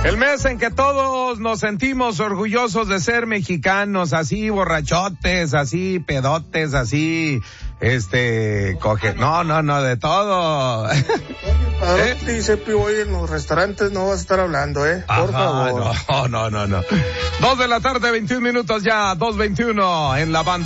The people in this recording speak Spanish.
El mes en que todos nos sentimos orgullosos de ser mexicanos, así borrachotes, así pedotes, así, no, de todo. Dice Pío, hoy en los restaurantes no vas a estar hablando, por favor. No. 2 de la tarde, 21 minutos ya, 2:21 en la banda.